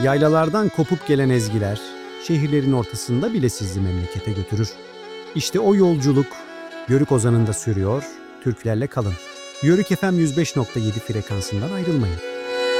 Yaylalardan kopup gelen ezgiler, şehirlerin ortasında bile sizi memlekete götürür. İşte o yolculuk Yörük Ozanı'nda sürüyor, türkülerle kalın. Yörük FM 105.7 frekansından ayrılmayın.